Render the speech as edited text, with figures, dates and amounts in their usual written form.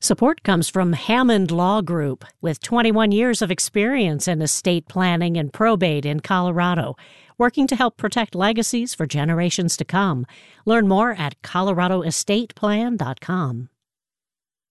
Support comes from Hammond Law Group, with 21 years of experience in estate planning and probate in Colorado, working to help protect legacies for generations to come. Learn more at coloradoestateplan.com.